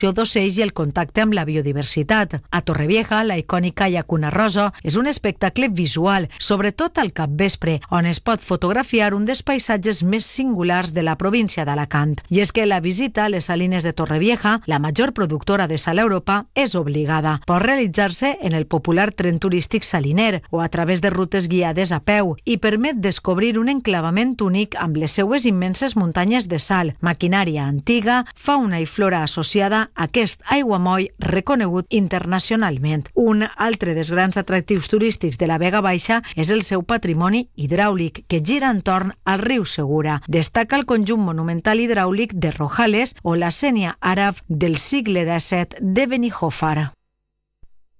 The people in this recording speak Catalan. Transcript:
d'ocells i el contacte amb la biodiversitat. A Torrevieja, la icònica Llacuna Rosa és un espectacle visual, sobretot al capvespre, on es pot fotografiar un dels paisatges més singulars de la província d'Alacant. I és que la visita a les salines de Torrevieja, la major productora de sal a Europa, és obligada. Pot realitzar-se en el popular tren turístic saliner o a través de rutes guiades a peu i permet descobrir un enclavament únic amb les seues immenses muntanyes de sal, maquinària antiga, fauna i flora associada a aquest aiguamoll reconegut internacionalment. Un altre dels grans atractius turístics de la Vega Baixa és el seu patrimoni hidràulic, que gira entorn al riu Segura. Destaca el conjunt monumental hidràulic de Rojales o la sénia àrab del segle XVII de Benijòfar.